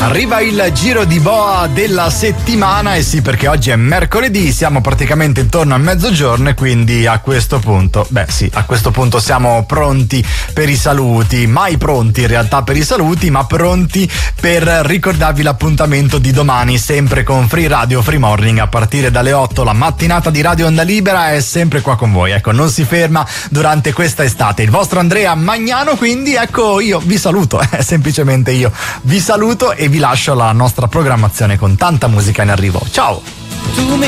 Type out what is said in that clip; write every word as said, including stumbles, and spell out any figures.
Arriva il giro di boa della settimana, e sì, perché oggi è mercoledì, siamo praticamente intorno a mezzogiorno e quindi a questo punto, beh sì, a questo punto siamo pronti per i saluti, mai pronti in realtà per i saluti, ma pronti per ricordarvi l'appuntamento di domani, sempre con Free Radio Free Morning a partire dalle otto. La mattinata di Radio Onda Libera è sempre qua con voi, ecco, non si ferma durante questa estate. Il vostro Andrea Magnano, quindi ecco, io vi saluto, eh, semplicemente io vi saluto e vi lascio la nostra programmazione con tanta musica in arrivo. Ciao!